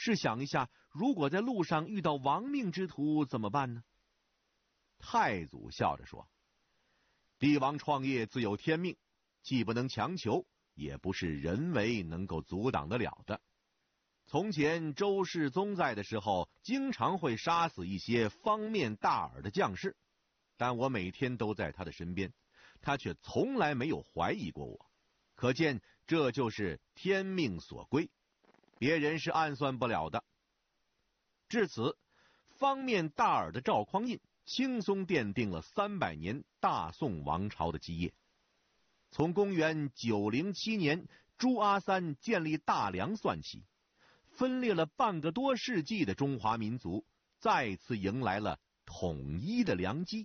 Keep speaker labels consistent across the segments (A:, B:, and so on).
A: 试想一下，如果在路上遇到亡命之徒怎么办呢？太祖笑着说：帝王创业自有天命，既不能强求，也不是人为能够阻挡得了的。从前周世宗在的时候，经常会杀死一些方面大耳的将士，但我每天都在他的身边，他却从来没有怀疑过我。可见这就是天命所归，别人是暗算不了的。至此，方面大耳的赵匡胤轻松奠定了300年大宋王朝的基业。从公元907年朱阿三建立大梁算起，分裂了半个多世纪的中华民族再次迎来了统一的良机。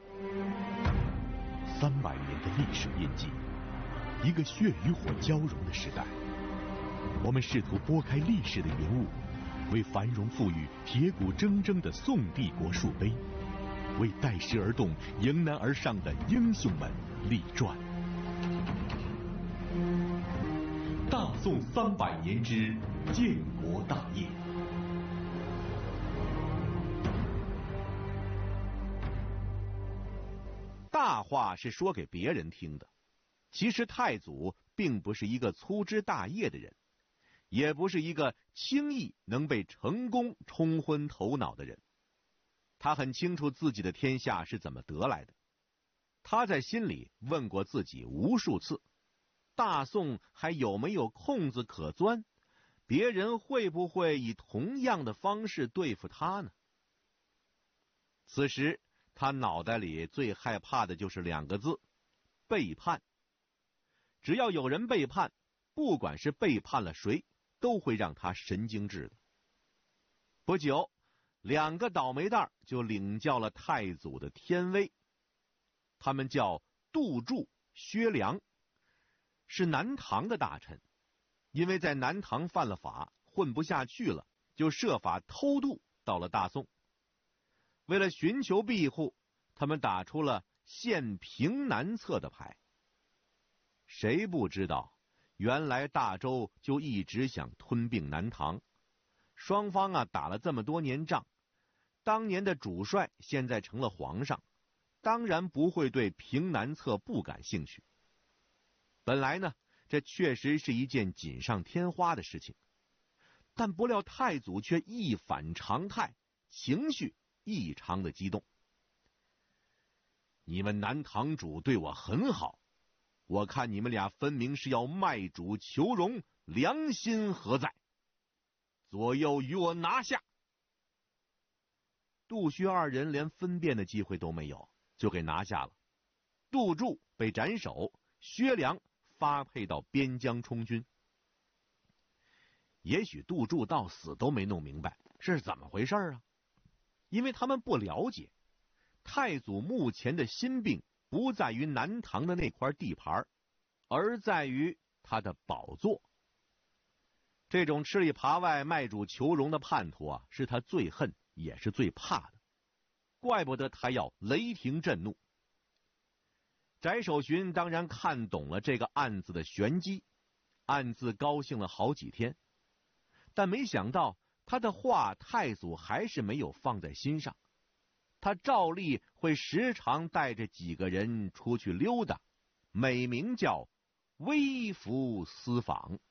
B: 300年的历史印记，一个血与火交融的时代。我们试图拨开历史的云雾，为繁荣富裕、铁骨铮铮的宋帝国树碑，为待时而动、迎难而上的英雄们立传。大宋300年之建国大业。
A: 大话是说给别人听的，其实太祖并不是一个粗枝大叶的人，也不是一个轻易能被成功冲昏头脑的人。他很清楚自己的天下是怎么得来的，他在心里问过自己无数次，大宋还有没有空子可钻？别人会不会以同样的方式对付他呢？此时他脑袋里最害怕的就是2个字：背叛。只要有人背叛，不管是背叛了谁，都会让他神经质的。不久，2个倒霉蛋就领教了太祖的天威。他们叫杜柱、薛良，是南唐的大臣，因为在南唐犯了法，混不下去了，就设法偷渡到了大宋。为了寻求庇护，他们打出了陷平南侧的牌。谁不知道，原来大周就一直想吞并南唐，双方打了这么多年仗，当年的主帅现在成了皇上，当然不会对平南侧不感兴趣。本来呢，这确实是一件锦上添花的事情，但不料太祖却一反常态，情绪异常的激动。你们南堂主对我很好，我看你们俩分明是要卖主求荣，良心何在？左右与我拿下！杜薛2人连分辨的机会都没有，就给拿下了。杜柱被斩首，薛良发配到边疆充军。也许杜柱到死都没弄明白是怎么回事啊，因为他们不了解，太祖目前的心病不在于南唐的那块地盘，而在于他的宝座。这种吃里扒外、卖主求荣的叛徒是他最恨也是最怕的，怪不得他要雷霆震怒。翟守寻当然看懂了这个案子的玄机，暗自高兴了好几天，但没想到他的话太祖还是没有放在心上。他照例会时常带着几个人出去溜达，美名叫微服私访。